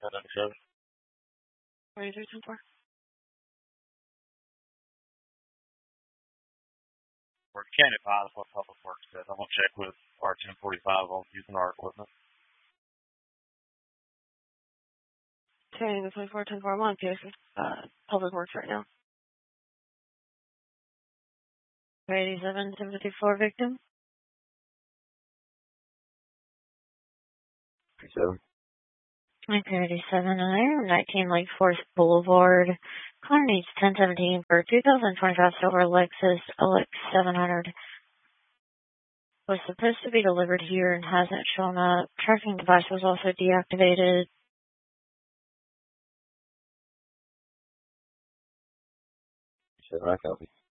4310-4. We can't advise what Public Works says. I'm going to check with our 1045 on using our equipment. Okay, the 24-10-4-1, Public Works right now. 87-74 victim. 37. 87 there, 19 Lake Forest Boulevard. Car needs 1017 for 2025 silver Lexus LX 700. Was supposed to be delivered here and hasn't shown up. Tracking device was also deactivated. I copy.